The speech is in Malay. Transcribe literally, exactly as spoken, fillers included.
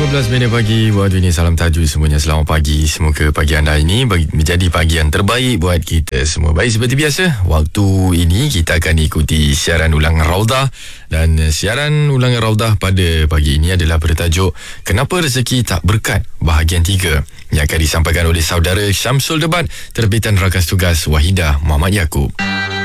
belas minit pagi waktu ini. Salam tajud semuanya, selamat pagi. Semoga pagi anda ini menjadi pagi yang terbaik buat kita semua. Baik, seperti biasa, waktu ini kita akan ikuti siaran ulangan Raudah. Dan siaran ulangan Raudah pada pagi ini adalah bertajuk Kenapa Rezeki Tak Berkat bahagian tiga, yang akan disampaikan oleh saudara Syamsul Debat, terbitan rakan tugas Wahidah Muhammad Yaakob.